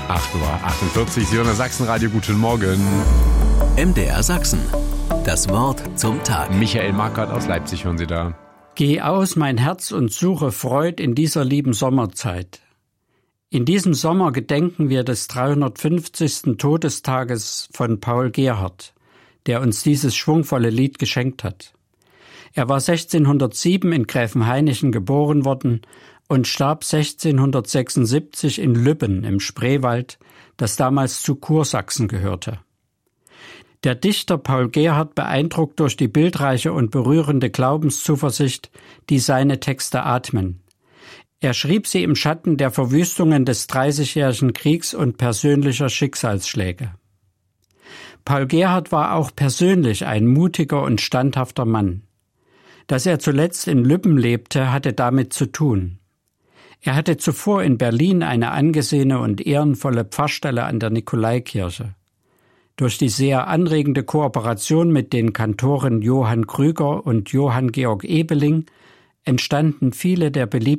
8:48 Uhr, Sie hören Sachsenradio, guten Morgen. MDR Sachsen, das Wort zum Tag. Michael Markert aus Leipzig hören Sie da. Geh aus, mein Herz, und suche Freud in dieser lieben Sommerzeit. In diesem Sommer gedenken wir des 350. Todestages von Paul Gerhardt, der uns dieses schwungvolle Lied geschenkt hat. Er war 1607 in Gräfenhainichen geboren worden und starb 1676 in Lübben im Spreewald, das damals zu Kursachsen gehörte. Der Dichter Paul Gerhardt beeindruckt durch die bildreiche und berührende Glaubenszuversicht, die seine Texte atmen. Er schrieb sie im Schatten der Verwüstungen des Dreißigjährigen Kriegs und persönlicher Schicksalsschläge. Paul Gerhardt war auch persönlich ein mutiger und standhafter Mann. Dass er zuletzt in Lübben lebte, hatte damit zu tun. Er hatte zuvor in Berlin eine angesehene und ehrenvolle Pfarrstelle an der Nikolaikirche. Durch die sehr anregende Kooperation mit den Kantoren Johann Krüger und Johann Georg Ebeling entstanden viele der beliebten